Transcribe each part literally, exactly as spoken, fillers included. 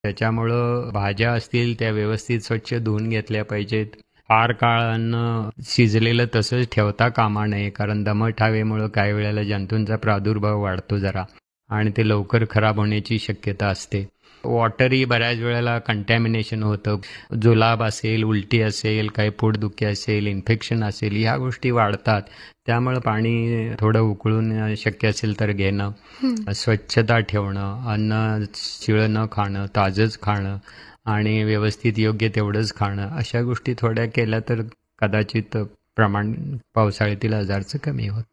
त्याच्यामुळं भाज्या असतील त्या व्यवस्थित स्वच्छ धुवून घेतल्या पाहिजेत. फार काळ अन्न शिजलेलं तसंच ठेवता कामा नये, कारण दमट हवेमुळं काही वेळेला जंतूंचा प्रादुर्भाव वाढतो जरा आणि ते लवकर खराब होण्याची शक्यता असते. वॉटरही बऱ्याच वेळेला कंटॅमिनेशन होतं. जुलाब असेल, उलटी असेल, काही पोटदुखी असेल, इन्फेक्शन असेल, ह्या गोष्टी वाढतात. त्यामुळं पाणी थोडं उकळून शक्य असेल तर घेणं, हं. स्वच्छता ठेवणं, अन्न शिळं न खाणं, ताजंच खाणं आणि व्यवस्थित योग्य तेवढंच खाणं, अशा गोष्टी थोड्या केल्या तर कदाचित प्रमाण पावसाळ्यातील आजारचं कमी होतं.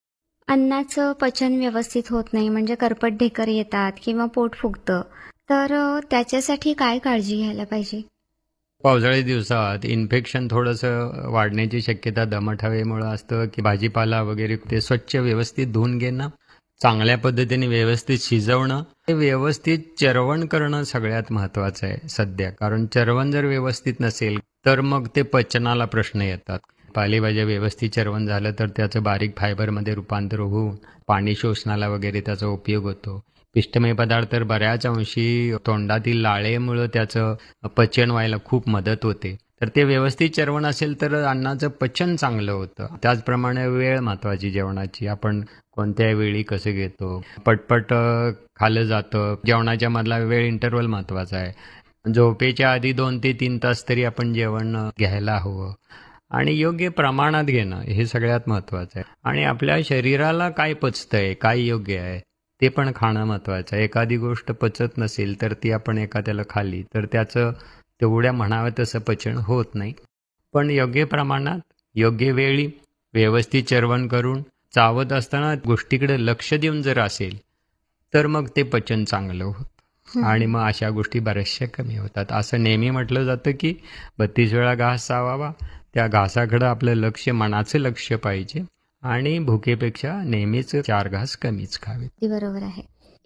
अन्नाचं पचन व्यवस्थित होत नाही म्हणजे करपट ढेकर येतात किंवा पोट फुगतं, तर अ, त्याच्यासाठी काय काळजी घ्यायला पाहिजे? पावसाळी दिवसात इन्फेक्शन थोडंसं वाढण्याची शक्यता दमट हवेमुळं असतं, की भाजीपाला वगैरे ते स्वच्छ व्यवस्थित धुवून घेणं, चांगल्या पद्धतीने व्यवस्थित शिजवणं, ते व्यवस्थित चरवण करणं सगळ्यात महत्त्वाचं आहे सध्या. कारण चरवण जर व्यवस्थित नसेल तर मग ते पचनाला प्रश्न येतात. पालेभाज्या व्यवस्थित चरवण झालं तर त्याचं बारीक फायबरमध्ये रूपांतर होऊन पाणी शोषणाला वगैरे त्याचा उपयोग होतो. पिष्टमय पदार्थ तर बऱ्याच अंशी तोंडातील लाळेमुळं त्याचं पचन व्हायला खूप मदत होते. तर ते व्यवस्थित चरवण असेल तर अन्नाचं पचन चांगलं होतं. त्याचप्रमाणे वेळ महत्त्वाची जेवणाची. आपण कोणत्या वेळी कसं घेतो. पटपट अ, खाल्लं जातं. जेवणाच्या मधला वेळ इंटरव्हल महत्त्वाचा आहे. झोपेच्या आधी दोन ते तीन तास तरी आपण जेवण अ, घ्यायला हवं आणि योग्य प्रमाणात घेणं हे सगळ्यात महत्त्वाचं आहे. आणि आपल्या शरीराला काय पचतंय, काय योग्य आहे ते पण खाणं महत्त्वाचं आहे. एखादी गोष्ट पचत नसेल तर ती आपण एखाद्याला खाल्ली तर त्याचं तेवढ्या म्हणावं तसं पचन होत नाही. पण योग्य प्रमाणात, योग्य वेळी, व्यवस्थित चरवण करून चावत असताना गोष्टीकडे लक्ष देऊन जर असेल तर मग ते पचन चांगलं होतं आणि हं. मग अशा गोष्टी बऱ्याचशा कमी होतात. असं नेहमी म्हटलं जातं की बत्तीस वेळा घास चावावा, त्या घासाकडं आपलं लक्ष, मनाचं लक्ष पाहिजे आणि भुकेपेक्षा नेहमीच चार घास कमीच खावेत. अगदी बरोबर आहे.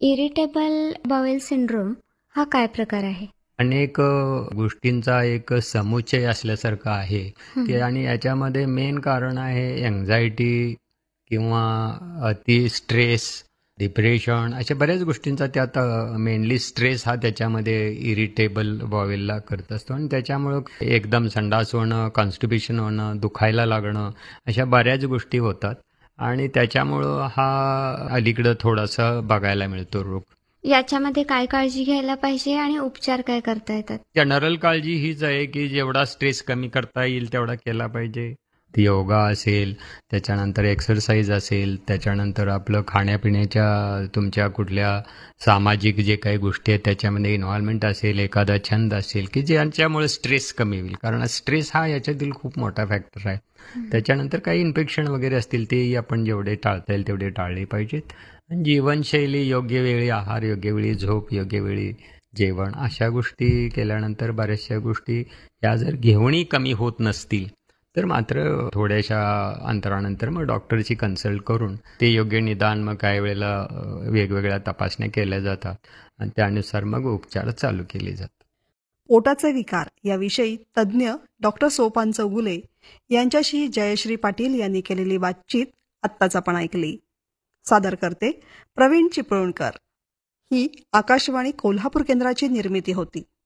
इरिटेबल बाउल सिंड्रोम हा काय प्रकार आहे? अनेक अ, गोष्टींचा एक समुच्चय असल्यासारखं आहे की हं. आणि याच्यामध्ये मेन कारण आहे एन्झायटी किंवा अति स्ट्रेस, डिप्रेशन अशा बऱ्याच गोष्टींचा त्यात मेनली स्ट्रेस हा त्याच्यामध्ये इरिटेबल बॉवेलला करत असतो आणि त्याच्यामुळं एकदम संडास होणं, कॉन्स्टिपेशन होणं, दुखायला लागणं अशा बऱ्याच गोष्टी होतात आणि त्याच्यामुळं हा अलीकडं थोडासा बघायला मिळतो रोग. याच्यामध्ये काय काळजी घ्यायला पाहिजे आणि उपचार काय करता येतात? जनरल काळजी हीच आहे की जेवढा स्ट्रेस कमी करता येईल तेवढा केला पाहिजे. ती योगा असेल, त्याच्यानंतर एक्सरसाइज असेल, त्याच्यानंतर आपलं खाण्यापिण्याच्या तुमच्या कुठल्या सामाजिक जे काही गोष्टी आहेत त्याच्यामध्ये इन्व्हॉल्वमेंट असेल, एखादा छंद असेल की ज्यांच्यामुळे स्ट्रेस कमी होईल. कारण स्ट्रेस हा याच्यातील खूप मोठा फॅक्टर आहे. हं. त्याच्यानंतर काही इन्फेक्शन वगैरे असतील तेही आपण जेवढे टाळता येईल तेवढे टाळले पाहिजेत. आणि जीवनशैली, योग्य वेळी आहार, योग्य वेळी झोप, योग्य वेळी जेवण अशा गोष्टी केल्यानंतर बऱ्याचशा गोष्टी या जर घेऊनही कमी होत नसतील तर मात्र थोड्याशा अंतरानंतर मग डॉक्टरची कन्सल्ट करून ते योग्य निदान मग काही वेळेला अ, वेगवेगळ्या तपासण्या केल्या जातात आणि त्यानुसार मग उपचार चालू केले जातात. पोटाचे विकार याविषयी तज्ज्ञ डॉक्टर सोपान चौगुले यांच्याशी जयश्री पाटील यांनी केलेली बातचीत आत्ताच आपण ऐकली. सादर करते प्रवीण चिपळूणकर. ही आकाशवाणी कोल्हापूर केंद्राची निर्मिती होती.